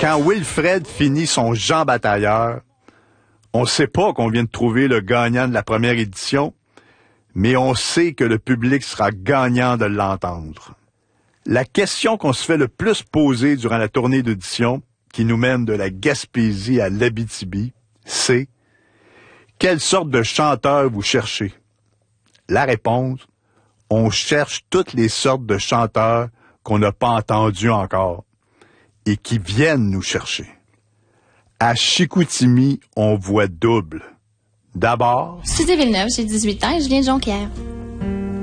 Quand Wilfred finit son Jean Batailleur, on ne sait pas qu'on vient de trouver le gagnant de la première édition, mais on sait que le public sera gagnant de l'entendre. La question qu'on se fait le plus poser durant la tournée d'audition, qui nous mène de la Gaspésie à l'Abitibi, c'est « Quelle sorte de chanteur vous cherchez? » La réponse, on cherche toutes les sortes de chanteurs qu'on n'a pas entendus encore et qui viennent nous chercher. À Chicoutimi, on voit double. D'abord... Cité Villeneuve, j'ai 18 ans et je viens de Jonquière.